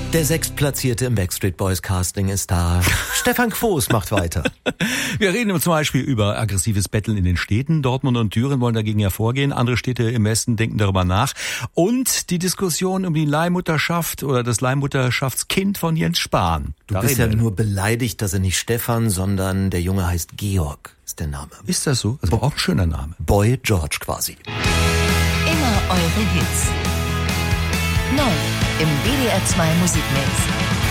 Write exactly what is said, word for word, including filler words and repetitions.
Der Sechstplatzierte im Backstreet Boys Casting ist da. Stefan Quos macht weiter. Wir reden zum Beispiel über aggressives Betteln in den Städten. Dortmund und Düren wollen dagegen ja vorgehen. Andere Städte im Westen denken darüber nach. Und die Diskussion um die Leihmutterschaft oder das Leihmutterschaftskind von Jens Spahn. Du Da bist ja reden wir. nur beleidigt, dass er nicht Stefan, sondern der Junge heißt Georg, ist der Name. Ist das so? Also auch ein schöner Name. Boy George quasi. Immer eure Hits. Neu im W D R zwei Musikmix.